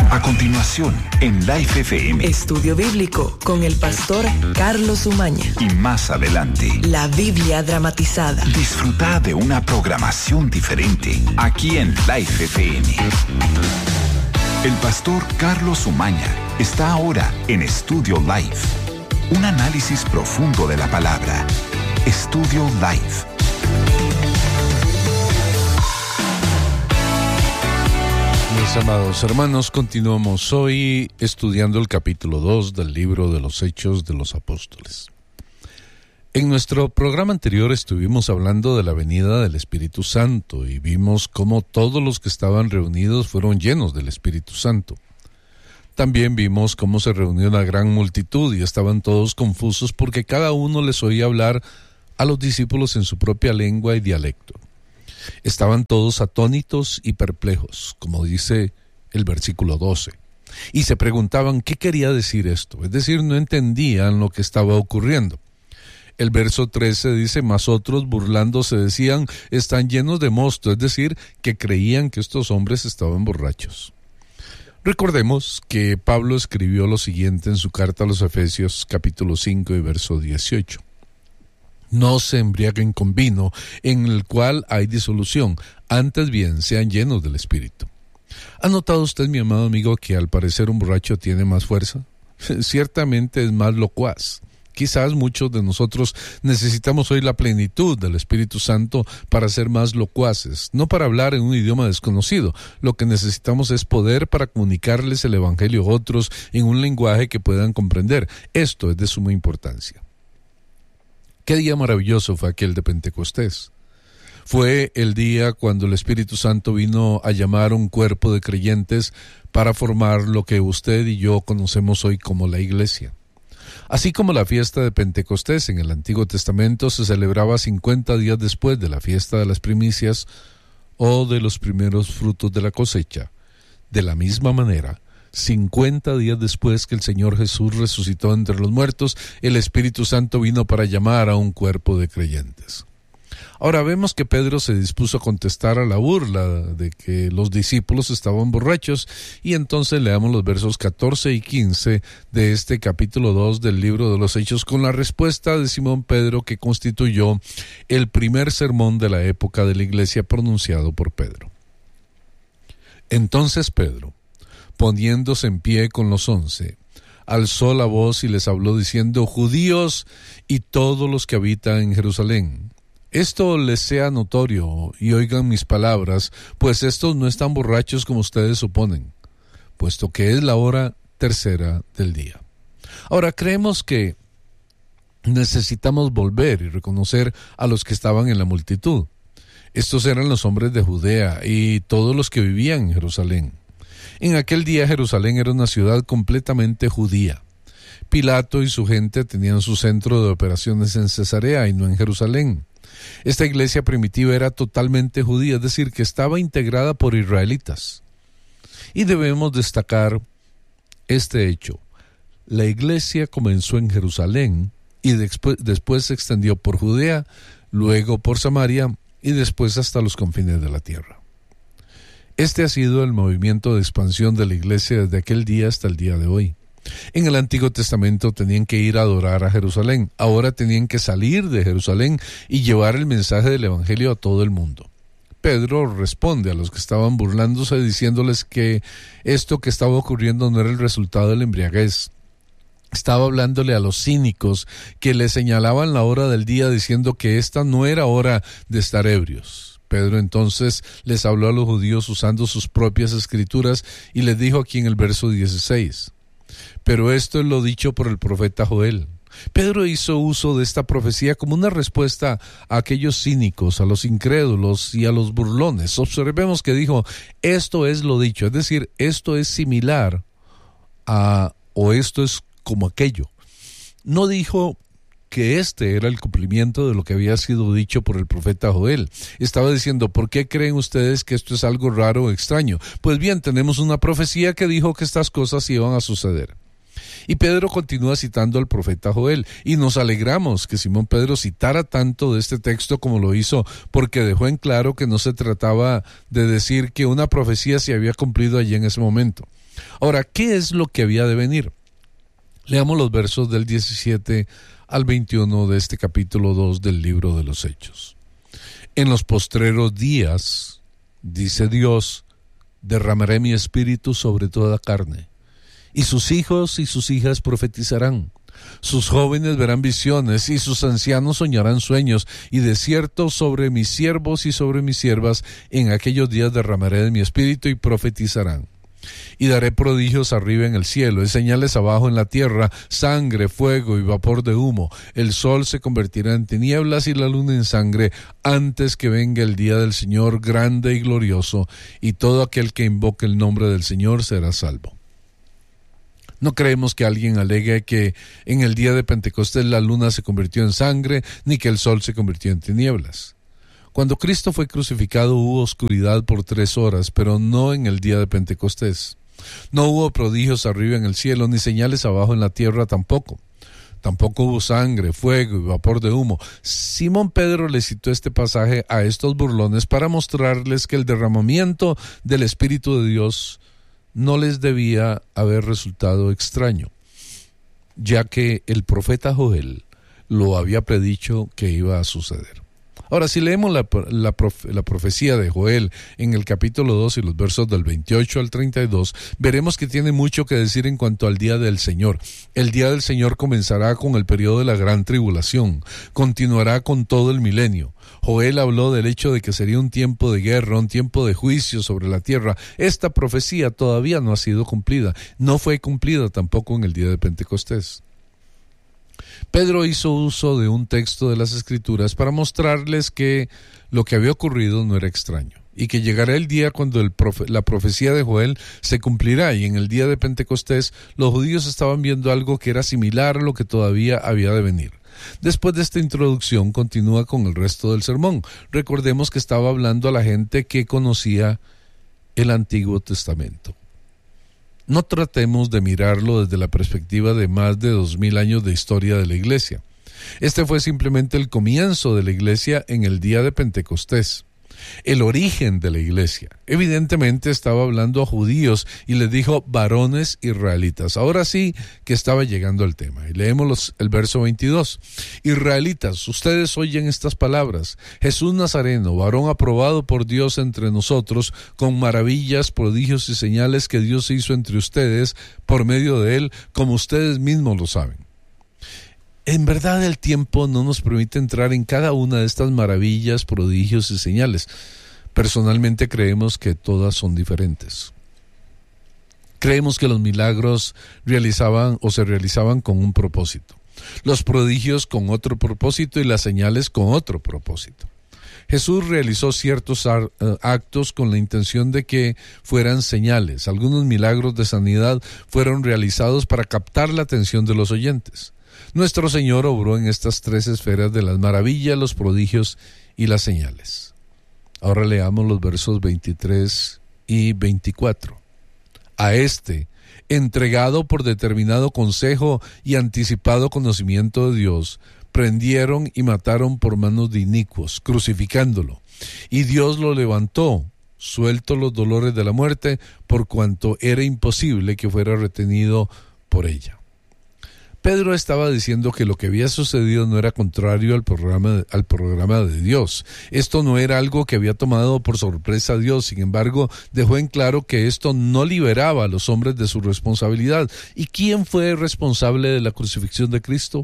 A continuación, en Life FM. Estudio Bíblico con el pastor Carlos Umaña. Y más adelante, la Biblia dramatizada. Disfruta de una programación diferente aquí en Life FM. El pastor Carlos Umaña está ahora en Estudio Life. Un análisis profundo de la palabra. Estudio Life. Mis amados hermanos, continuamos hoy estudiando el capítulo 2 del libro de los Hechos de los Apóstoles. En nuestro programa anterior estuvimos hablando de la venida del Espíritu Santo y vimos cómo todos los que estaban reunidos fueron llenos del Espíritu Santo. También vimos cómo se reunió una gran multitud y estaban todos confusos porque cada uno les oía hablar a los discípulos en su propia lengua y dialecto. Estaban todos atónitos y perplejos, como dice el versículo 12, y se preguntaban qué quería decir esto, es decir, no entendían lo que estaba ocurriendo. El verso 13 dice, mas otros burlándose decían, están llenos de mosto, es decir, que creían que estos hombres estaban borrachos. Recordemos que Pablo escribió lo siguiente en su carta a los Efesios, capítulo 5 y verso 18. No se embriaguen con vino, en el cual hay disolución, antes bien sean llenos del Espíritu. ¿Ha notado usted, mi amado amigo, que al parecer un borracho tiene más fuerza? Ciertamente es más locuaz. Quizás muchos de nosotros necesitamos hoy la plenitud del Espíritu Santo para ser más locuaces, no para hablar en un idioma desconocido. Lo que necesitamos es poder para comunicarles el Evangelio a otros en un lenguaje que puedan comprender. Esto es de suma importancia. Qué día maravilloso fue aquel de Pentecostés. Fue el día cuando el Espíritu Santo vino a llamar un cuerpo de creyentes para formar lo que usted y yo conocemos hoy como la Iglesia. Así como la fiesta de Pentecostés en el Antiguo Testamento se celebraba 50 días después de la fiesta de las primicias o de los primeros frutos de la cosecha, de la misma manera, 50 días después que el Señor Jesús resucitó entre los muertos, el Espíritu Santo vino para llamar a un cuerpo de creyentes. Ahora vemos que Pedro se dispuso a contestar a la burla de que los discípulos estaban borrachos y entonces leamos los versos 14 y 15 de este capítulo 2 del libro de los Hechos con la respuesta de Simón Pedro que constituyó el primer sermón de la época de la iglesia pronunciado por Pedro. Entonces Pedro, poniéndose en pie con los 11, alzó la voz y les habló diciendo, judíos y todos los que habitan en Jerusalén, esto les sea notorio y oigan mis palabras, pues estos no están borrachos como ustedes suponen, puesto que es la hora tercera del día. Ahora creemos que necesitamos volver y reconocer a los que estaban en la multitud. Estos eran los hombres de Judea y todos los que vivían en Jerusalén. En aquel día Jerusalén era una ciudad completamente judía. Pilato y su gente tenían su centro de operaciones en Cesarea y no en Jerusalén. Esta iglesia primitiva era totalmente judía, es decir, que estaba integrada por israelitas. Y debemos destacar este hecho. La iglesia comenzó en Jerusalén y después se extendió por Judea, luego por Samaria y después hasta los confines de la tierra. Este ha sido el movimiento de expansión de la iglesia desde aquel día hasta el día de hoy. En el Antiguo Testamento tenían que ir a adorar a Jerusalén, ahora tenían que salir de Jerusalén y llevar el mensaje del Evangelio a todo el mundo. Pedro responde a los que estaban burlándose diciéndoles que esto que estaba ocurriendo no era el resultado de la embriaguez. Estaba hablándole a los cínicos que le señalaban la hora del día diciendo que esta no era hora de estar ebrios. Pedro entonces les habló a los judíos usando sus propias escrituras y les dijo aquí en el verso 16, pero esto es lo dicho por el profeta Joel. Pedro hizo uso de esta profecía como una respuesta a aquellos cínicos, a los incrédulos y a los burlones. Observemos que dijo, esto es lo dicho, es decir, esto es similar a, o esto es como aquello. No dijo que este era el cumplimiento de lo que había sido dicho por el profeta Joel. Estaba diciendo, ¿por qué creen ustedes que esto es algo raro o extraño? Pues bien, tenemos una profecía que dijo que estas cosas iban a suceder. Y Pedro continúa citando al profeta Joel, y nos alegramos que Simón Pedro citara tanto de este texto como lo hizo, porque dejó en claro que no se trataba de decir que una profecía se había cumplido allí en ese momento. Ahora, ¿qué es lo que había de venir? Leamos los versos del 17 al 21 de este capítulo 2 del libro de los Hechos. En los postreros días, dice Dios, derramaré mi espíritu sobre toda carne, y sus hijos y sus hijas profetizarán. Sus jóvenes verán visiones y sus ancianos soñarán sueños, y de cierto sobre mis siervos y sobre mis siervas en aquellos días derramaré de mi espíritu y profetizarán. Y daré prodigios arriba en el cielo y señales abajo en la tierra, sangre, fuego y vapor de humo. El sol se convertirá en tinieblas y la luna en sangre antes que venga el día del Señor grande y glorioso, y todo aquel que invoque el nombre del Señor será salvo. No creemos que alguien alegue que en el día de Pentecostés la luna se convirtió en sangre, ni que el sol se convirtió en tinieblas. Cuando Cristo fue crucificado hubo oscuridad por 3 horas, pero no en el día de Pentecostés. No hubo prodigios arriba en el cielo, ni señales abajo en la tierra tampoco. Tampoco hubo sangre, fuego y vapor de humo. Simón Pedro le citó este pasaje a estos burlones para mostrarles que el derramamiento del Espíritu de Dios no les debía haber resultado extraño, ya que el profeta Joel lo había predicho que iba a suceder. Ahora, si leemos la profecía de Joel en el capítulo 2 y los versos del 28 al 32, veremos que tiene mucho que decir en cuanto al día del Señor. El día del Señor comenzará con el periodo de la gran tribulación, continuará con todo el milenio. Joel habló del hecho de que sería un tiempo de guerra, un tiempo de juicio sobre la tierra. Esta profecía todavía no ha sido cumplida, no fue cumplida tampoco en el día de Pentecostés. Pedro hizo uso de un texto de las Escrituras para mostrarles que lo que había ocurrido no era extraño y que llegará el día cuando la profecía de Joel se cumplirá, y en el día de Pentecostés los judíos estaban viendo algo que era similar a lo que todavía había de venir. Después de esta introducción continúa con el resto del sermón. Recordemos que estaba hablando a la gente que conocía el Antiguo Testamento. No tratemos de mirarlo desde la perspectiva de más de 2000 años de historia de la Iglesia. Este fue simplemente el comienzo de la Iglesia en el día de Pentecostés. El origen de la Iglesia. Evidentemente estaba hablando a judíos y les dijo varones israelitas. Ahora sí que estaba llegando al tema. Y leemos el verso 22. Israelitas, ustedes oyen estas palabras. Jesús Nazareno, varón aprobado por Dios entre nosotros, con maravillas, prodigios y señales que Dios hizo entre ustedes por medio de él, como ustedes mismos lo saben. En verdad el tiempo no nos permite entrar en cada una de estas maravillas, prodigios y señales. Personalmente creemos que todas son diferentes. Creemos que los milagros se realizaban con un propósito, los prodigios con otro propósito y las señales con otro propósito. Jesús realizó ciertos actos con la intención de que fueran señales. Algunos milagros de sanidad fueron realizados para captar la atención de los oyentes. Nuestro Señor obró en estas 3 esferas de las maravillas, los prodigios y las señales. Ahora leamos los versos 23 y 24. A este, entregado por determinado consejo y anticipado conocimiento de Dios, prendieron y mataron por manos de inicuos, crucificándolo. Y Dios lo levantó, suelto los dolores de la muerte, por cuanto era imposible que fuera retenido por ella. Pedro estaba diciendo que lo que había sucedido no era contrario al programa de Dios. Esto no era algo que había tomado por sorpresa a Dios. Sin embargo, dejó en claro que esto no liberaba a los hombres de su responsabilidad. ¿Y quién fue responsable de la crucifixión de Cristo?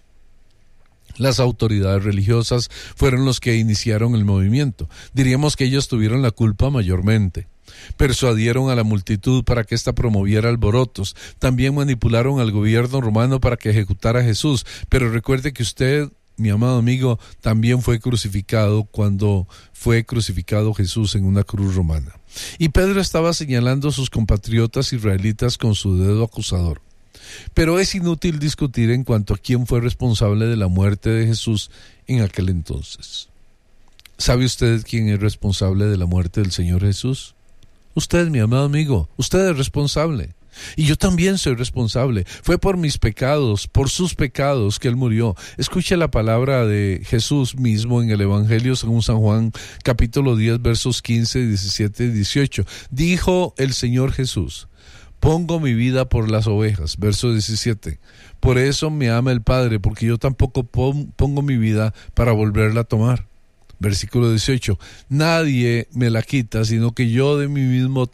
Las autoridades religiosas fueron los que iniciaron el movimiento. Diríamos que ellos tuvieron la culpa mayormente. Persuadieron a la multitud para que ésta promoviera alborotos. También manipularon al gobierno romano para que ejecutara a Jesús. Pero recuerde que usted, mi amado amigo, también fue crucificado cuando fue crucificado Jesús en una cruz romana. Y Pedro estaba señalando a sus compatriotas israelitas con su dedo acusador. Pero es inútil discutir en cuanto a quién fue responsable de la muerte de Jesús en aquel entonces. ¿Sabe usted quién es responsable de la muerte del Señor Jesús? Usted, mi amado amigo, usted es responsable. Y yo también soy responsable. Fue por mis pecados, por sus pecados que Él murió. Escuche la palabra de Jesús mismo en el Evangelio según San Juan, capítulo 10, versos 15, 17 y 18. Dijo el Señor Jesús: Pongo mi vida por las ovejas. Verso 17. Por eso me ama el Padre, porque yo tampoco pongo mi vida para volverla a tomar. Versículo 18. Nadie me la quita, sino que yo de mí mismo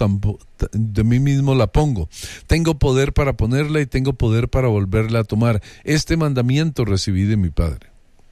la pongo. Tengo poder para ponerla y tengo poder para volverla a tomar. Este mandamiento recibí de mi Padre.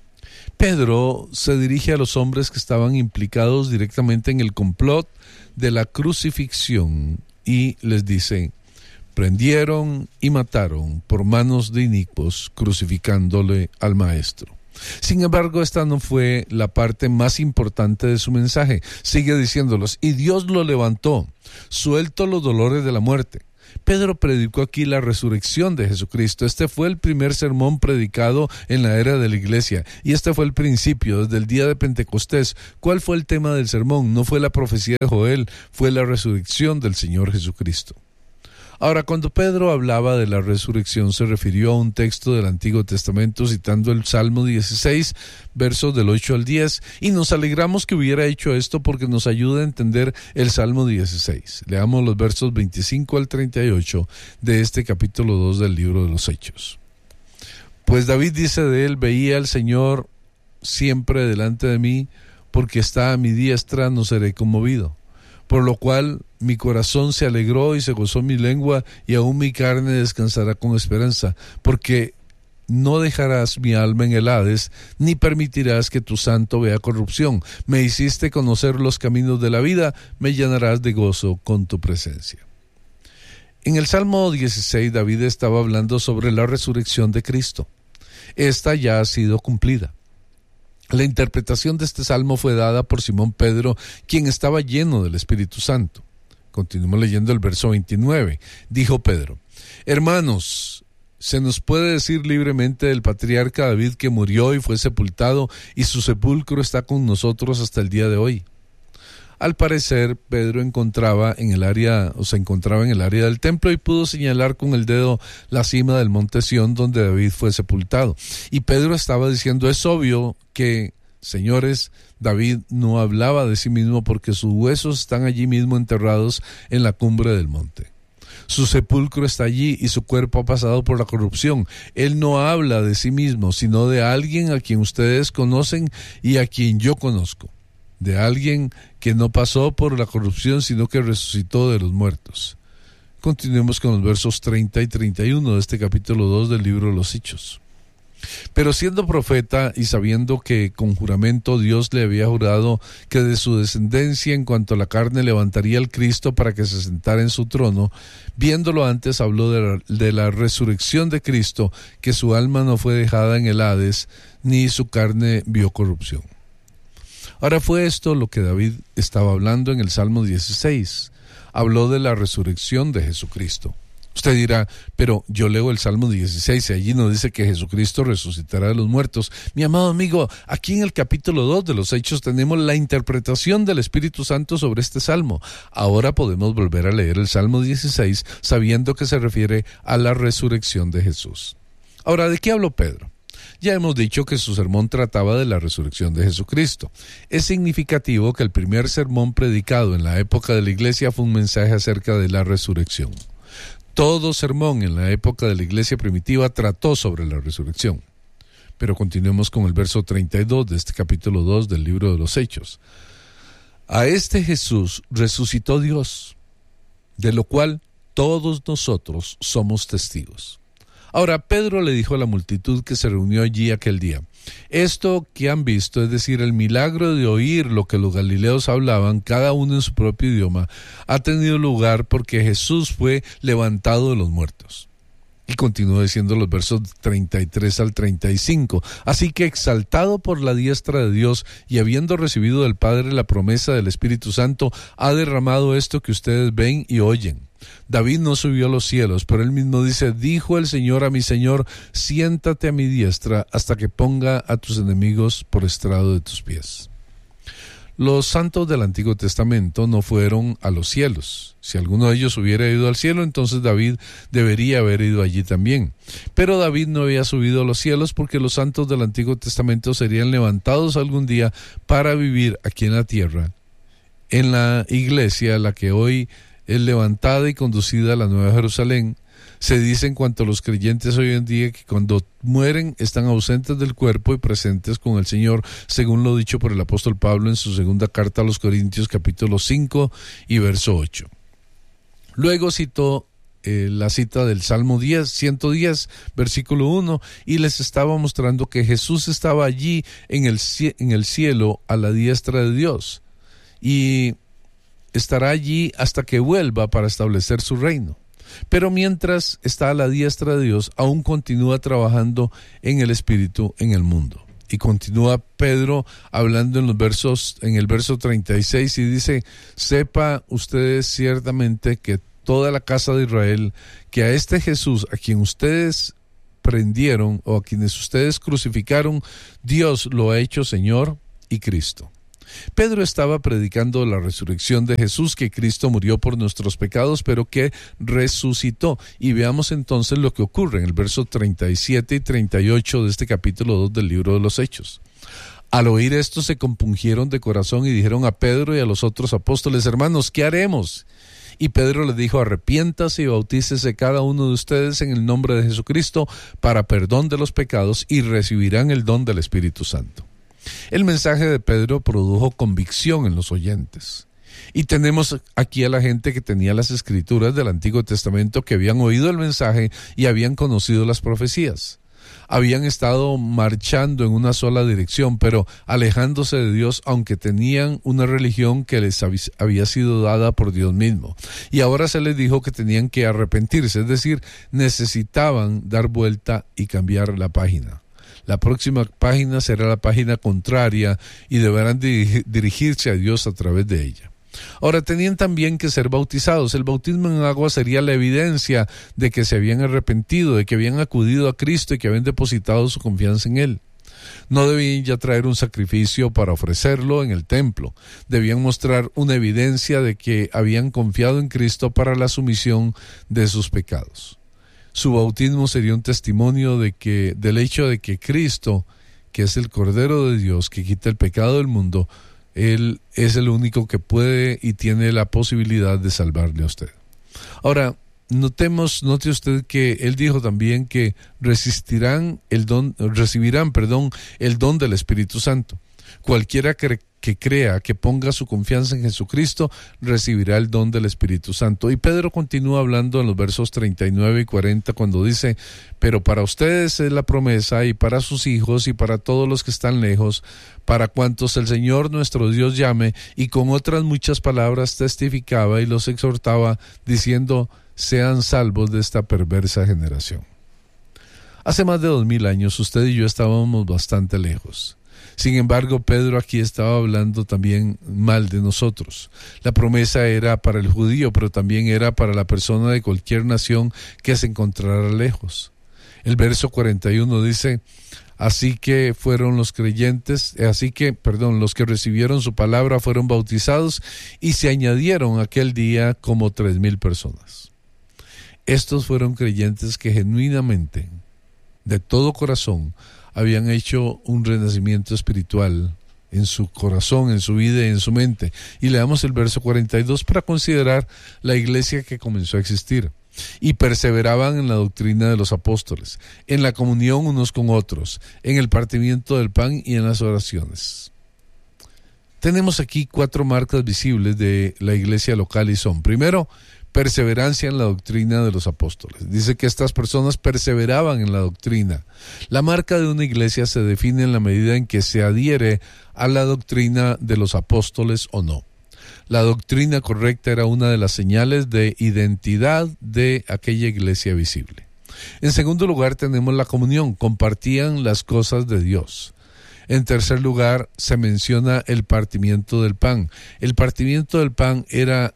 Pedro se dirige a los hombres que estaban implicados directamente en el complot de la crucifixión y les dice: prendieron y mataron por manos de inicuos, crucificándole al Maestro. Sin embargo, esta no fue la parte más importante de su mensaje. Sigue diciéndolos: y Dios lo levantó, suelto los dolores de la muerte. Pedro predicó aquí la resurrección de Jesucristo. Este fue el primer sermón predicado en la era de la iglesia, y este fue el principio, desde el día de Pentecostés. ¿Cuál fue el tema del sermón? No fue la profecía de Joel, fue la resurrección del Señor Jesucristo. Ahora, cuando Pedro hablaba de la resurrección, se refirió a un texto del Antiguo Testamento citando el Salmo 16, versos del 8 al 10, y nos alegramos que hubiera hecho esto porque nos ayuda a entender el Salmo 16. Leamos los versos 25 al 38 de este capítulo 2 del libro de los Hechos. Pues David dice de él: veía al Señor siempre delante de mí, porque está a mi diestra, no seré conmovido. Por lo cual mi corazón se alegró y se gozó mi lengua, y aún mi carne descansará con esperanza, porque no dejarás mi alma en el Hades, ni permitirás que tu santo vea corrupción. Me hiciste conocer los caminos de la vida, me llenarás de gozo con tu presencia. En el Salmo 16, David estaba hablando sobre la resurrección de Cristo. Esta ya ha sido cumplida. La interpretación de este salmo fue dada por Simón Pedro, quien estaba lleno del Espíritu Santo. Continuamos leyendo el verso 29. Dijo Pedro: hermanos, se nos puede decir libremente del patriarca David que murió y fue sepultado, y su sepulcro está con nosotros hasta el día de hoy. Al parecer, Pedro se encontraba en el área del templo y pudo señalar con el dedo la cima del monte Sión donde David fue sepultado. Y Pedro estaba diciendo: es obvio que, señores, David no hablaba de sí mismo porque sus huesos están allí mismo enterrados en la cumbre del monte. Su sepulcro está allí y su cuerpo ha pasado por la corrupción. Él no habla de sí mismo, sino de alguien a quien ustedes conocen y a quien yo conozco. De alguien que no pasó por la corrupción, sino que resucitó de los muertos. Continuemos con los versos 30 y 31 de este capítulo 2 del libro de los Hechos. Pero siendo profeta y sabiendo que con juramento Dios le había jurado que de su descendencia en cuanto a la carne levantaría al Cristo para que se sentara en su trono, viéndolo antes habló de la resurrección de Cristo, que su alma no fue dejada en el Hades, ni su carne vio corrupción. Ahora fue esto lo que David estaba hablando en el Salmo 16. Habló de la resurrección de Jesucristo. Usted dirá: pero yo leo el Salmo 16 y allí nos dice que Jesucristo resucitará de los muertos. Mi amado amigo, aquí en el capítulo 2 de los Hechos tenemos la interpretación del Espíritu Santo sobre este Salmo. Ahora podemos volver a leer el Salmo 16 sabiendo que se refiere a la resurrección de Jesús. Ahora, ¿de qué habló Pedro? Ya hemos dicho que su sermón trataba de la resurrección de Jesucristo. Es significativo que el primer sermón predicado en la época de la iglesia fue un mensaje acerca de la resurrección. Todo sermón en la época de la iglesia primitiva trató sobre la resurrección. Pero continuemos con el verso 32 de este capítulo 2 del libro de los Hechos. A este Jesús resucitó Dios, de lo cual todos nosotros somos testigos. Ahora, Pedro le dijo a la multitud que se reunió allí aquel día: esto que han visto, es decir, el milagro de oír lo que los galileos hablaban, cada uno en su propio idioma, ha tenido lugar porque Jesús fue levantado de los muertos. Y continúa diciendo los versos 33 al 35. Así que, exaltado por la diestra de Dios y habiendo recibido del Padre la promesa del Espíritu Santo, ha derramado esto que ustedes ven y oyen. David no subió a los cielos, pero él mismo dice: dijo el Señor a mi Señor, siéntate a mi diestra hasta que ponga a tus enemigos por estrado de tus pies. Los santos del Antiguo Testamento no fueron a los cielos. Si alguno de ellos hubiera ido al cielo, entonces David debería haber ido allí también. Pero David no había subido a los cielos porque los santos del Antiguo Testamento serían levantados algún día para vivir aquí en la tierra, en la iglesia, la que hoy es levantada y conducida a la Nueva Jerusalén. Se dice en cuanto a los creyentes hoy en día que cuando mueren están ausentes del cuerpo y presentes con el Señor, según lo dicho por el apóstol Pablo en su segunda carta a los Corintios, capítulo 5 y verso 8. Luego citó la cita del Salmo 110, versículo 1, y les estaba mostrando que Jesús estaba allí en el cielo a la diestra de Dios, y estará allí hasta que vuelva para establecer su reino. Pero mientras está a la diestra de Dios, aún continúa trabajando en el Espíritu en el mundo. Y continúa Pedro hablando en el verso 36 y dice: sepa ustedes ciertamente que toda la casa de Israel, que a este Jesús, a quien ustedes prendieron o a quienes ustedes crucificaron, Dios lo ha hecho Señor y Cristo. Pedro estaba predicando la resurrección de Jesús, que Cristo murió por nuestros pecados, pero que resucitó. Y veamos entonces lo que ocurre en el verso 37 y 38 de este capítulo 2 del libro de los Hechos. Al oír esto se compungieron de corazón y dijeron a Pedro y a los otros apóstoles: hermanos, ¿qué haremos? Y Pedro les dijo: arrepiéntase y bautícese cada uno de ustedes en el nombre de Jesucristo para perdón de los pecados y recibirán el don del Espíritu Santo. El mensaje de Pedro produjo convicción en los oyentes. Y tenemos aquí a la gente que tenía las escrituras del Antiguo Testamento, que habían oído el mensaje y habían conocido las profecías. Habían estado marchando en una sola dirección, pero alejándose de Dios, aunque tenían una religión que les había sido dada por Dios mismo. Y ahora se les dijo que tenían que arrepentirse, es decir, necesitaban dar vuelta y cambiar la página. La próxima página será la página contraria y deberán dirigirse a Dios a través de ella. Ahora, tenían también que ser bautizados. El bautismo en agua sería la evidencia de que se habían arrepentido, de que habían acudido a Cristo y que habían depositado su confianza en Él. No debían ya traer un sacrificio para ofrecerlo en el templo. Debían mostrar una evidencia de que habían confiado en Cristo para la sumisión de sus pecados. Su bautismo sería un testimonio del hecho de que Cristo, que es el Cordero de Dios, que quita el pecado del mundo, Él es el único que puede y tiene la posibilidad de salvarle a usted. Ahora, note usted que Él dijo también que recibirán el don del Espíritu Santo. Cualquiera que crea, que ponga su confianza en Jesucristo, recibirá el don del Espíritu Santo. Y Pedro continúa hablando en los versos 39 y 40 cuando dice: pero para ustedes es la promesa, y para sus hijos, y para todos los que están lejos, para cuantos el Señor nuestro Dios llame. Y con otras muchas palabras testificaba y los exhortaba, diciendo: sean salvos de esta perversa generación. Hace más de 2000 años usted y yo estábamos bastante lejos. Sin embargo, Pedro aquí estaba hablando también mal de nosotros. La promesa era para el judío, pero también era para la persona de cualquier nación que se encontrara lejos. El verso 41 dice: los que recibieron su palabra fueron bautizados, y se añadieron aquel día como 3,000 personas. Estos fueron creyentes que genuinamente, de todo corazón, habían hecho un renacimiento espiritual en su corazón, en su vida y en su mente. Y leamos el verso 42 para considerar la iglesia que comenzó a existir. Y perseveraban en la doctrina de los apóstoles, en la comunión unos con otros, en el partimiento del pan y en las oraciones. Tenemos aquí 4 marcas visibles de la iglesia local y son: primero, perseverancia en la doctrina de los apóstoles. Dice que estas personas perseveraban en la doctrina. La marca de una iglesia se define en la medida en que se adhiere a la doctrina de los apóstoles o no. La doctrina correcta era una de las señales de identidad de aquella iglesia visible. En segundo lugar, tenemos la comunión. Compartían las cosas de Dios. En tercer lugar, se menciona el partimiento del pan. El partimiento del pan era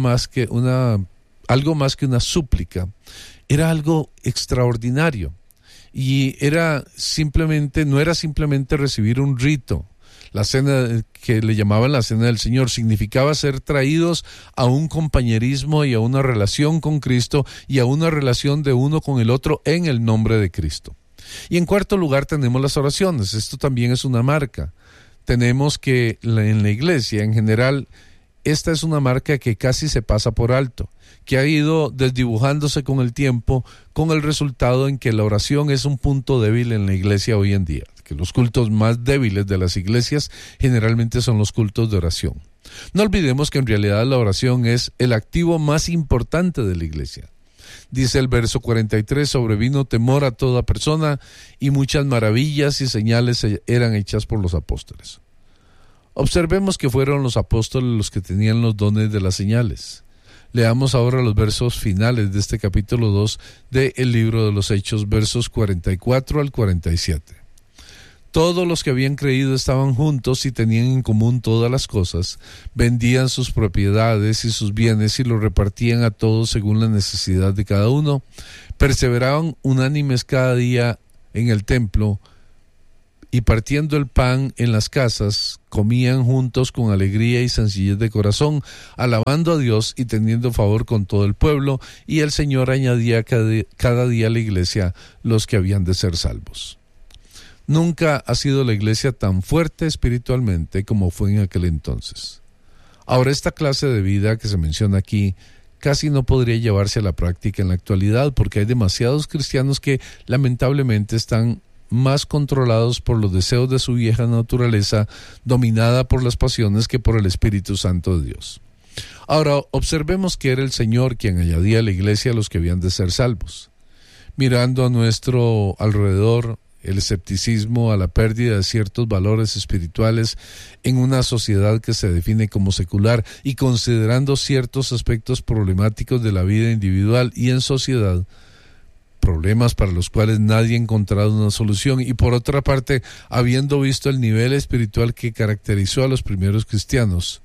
algo más que una súplica. Era algo extraordinario. Y no era simplemente recibir un rito. La cena que le llamaban la cena del Señor significaba ser traídos a un compañerismo y a una relación con Cristo y a una relación de uno con el otro en el nombre de Cristo. Y en cuarto lugar tenemos las oraciones. Esto también es una marca. Tenemos que en la iglesia en general esta es una marca que casi se pasa por alto, que ha ido desdibujándose con el tiempo, con el resultado en que la oración es un punto débil en la iglesia hoy en día, que los cultos más débiles de las iglesias generalmente son los cultos de oración. No olvidemos que en realidad la oración es el activo más importante de la iglesia. Dice el verso 43, sobrevino temor a toda persona y muchas maravillas y señales eran hechas por los apóstoles. Observemos que fueron los apóstoles los que tenían los dones de las señales. Leamos ahora los versos finales de este capítulo 2 del libro de los Hechos, versos 44 al 47. Todos los que habían creído estaban juntos y tenían en común todas las cosas, vendían sus propiedades y sus bienes y los repartían a todos según la necesidad de cada uno. Perseveraban unánimes cada día en el templo y partiendo el pan en las casas, comían juntos con alegría y sencillez de corazón, alabando a Dios y teniendo favor con todo el pueblo, y el Señor añadía cada día a la iglesia los que habían de ser salvos. Nunca ha sido la iglesia tan fuerte espiritualmente como fue en aquel entonces. Ahora, esta clase de vida que se menciona aquí casi no podría llevarse a la práctica en la actualidad porque hay demasiados cristianos que lamentablemente están más controlados por los deseos de su vieja naturaleza, dominada por las pasiones que por el Espíritu Santo de Dios. Ahora, observemos que era el Señor quien añadía a la iglesia a los que habían de ser salvos. Mirando a nuestro alrededor, el escepticismo a la pérdida de ciertos valores espirituales en una sociedad que se define como secular y considerando ciertos aspectos problemáticos de la vida individual y en sociedad, problemas para los cuales nadie ha encontrado una solución, y por otra parte, habiendo visto el nivel espiritual que caracterizó a los primeros cristianos,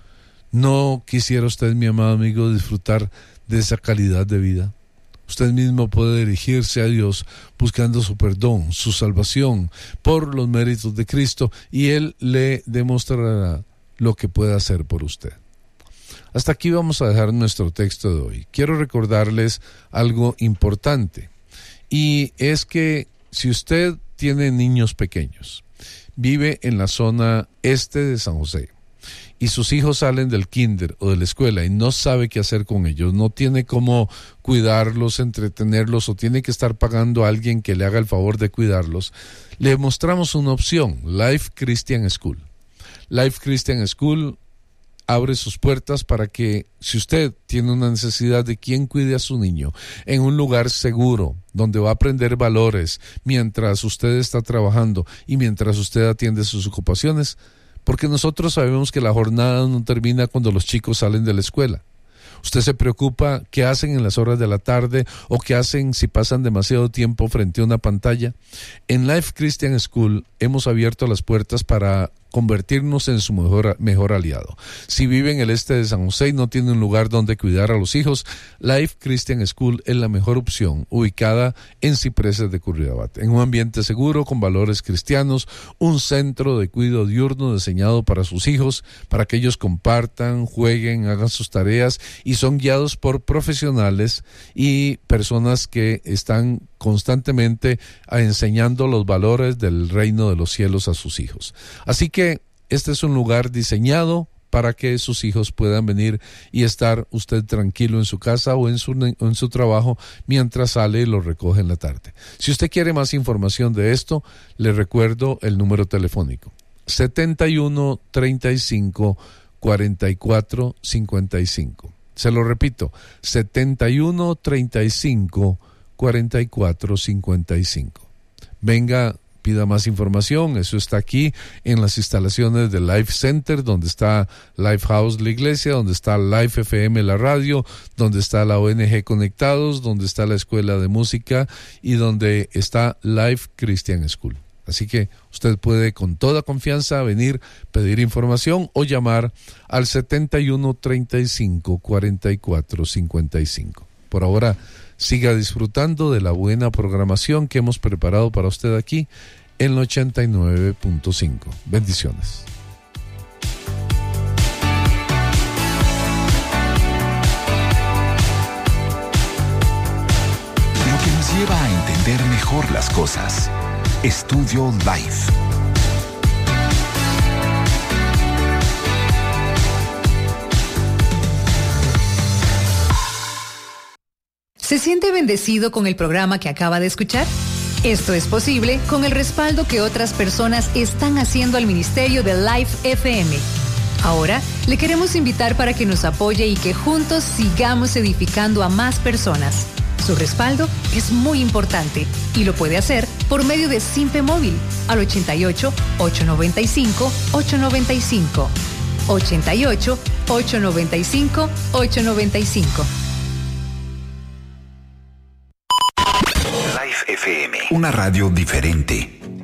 ¿no quisiera usted, mi amado amigo, disfrutar de esa calidad de vida? Usted mismo puede dirigirse a Dios buscando su perdón, su salvación por los méritos de Cristo, y Él le demostrará lo que puede hacer por usted. Hasta aquí vamos a dejar nuestro texto de hoy. Quiero recordarles algo importante, y es que si usted tiene niños pequeños, vive en la zona este de San José, y sus hijos salen del kinder o de la escuela y no sabe qué hacer con ellos, no tiene cómo cuidarlos, entretenerlos, o tiene que estar pagando a alguien que le haga el favor de cuidarlos, le mostramos una opción: Life Christian School. Life Christian School abre sus puertas para que, si usted tiene una necesidad de quien cuide a su niño en un lugar seguro, donde va a aprender valores mientras usted está trabajando y mientras usted atiende sus ocupaciones, porque nosotros sabemos que la jornada no termina cuando los chicos salen de la escuela. Usted se preocupa qué hacen en las horas de la tarde o qué hacen si pasan demasiado tiempo frente a una pantalla. En Life Christian School hemos abierto las puertas para convertirnos en su mejor aliado. Si vive en el este de San José y no tiene un lugar donde cuidar a los hijos, Life Christian School es la mejor opción, ubicada en Cipreses de Curridabat, en un ambiente seguro con valores cristianos, un centro de cuidado diurno diseñado para sus hijos, para que ellos compartan, jueguen, hagan sus tareas, y son guiados por profesionales y personas que están constantemente enseñando los valores del reino de los cielos a sus hijos. Así que este es un lugar diseñado para que sus hijos puedan venir y estar usted tranquilo en su casa o en su trabajo mientras sale y los recoge en la tarde. Si usted quiere más información de esto, le recuerdo el número telefónico: 71 35 44 55. Se lo repito: 71 35 44 55. Venga, pida más información. Eso está aquí en las instalaciones del Life Center, donde está Life House, la iglesia, donde está Life FM, la radio, donde está la ONG Conectados, donde está la escuela de música y donde está Life Christian School. Así que usted puede con toda confianza venir, pedir información o llamar al 71 35 44 55. Por ahora, siga disfrutando de la buena programación que hemos preparado para usted aquí en el 89.5. Bendiciones. Lo que nos lleva a entender mejor las cosas. Estudio Life. ¿Se siente bendecido con el programa que acaba de escuchar? Esto es posible con el respaldo que otras personas están haciendo al ministerio de Life FM. Ahora le queremos invitar para que nos apoye y que juntos sigamos edificando a más personas. Su respaldo es muy importante y lo puede hacer por medio de Simpe Móvil al 88-895-895. 88-895-895. Life FM, una radio diferente.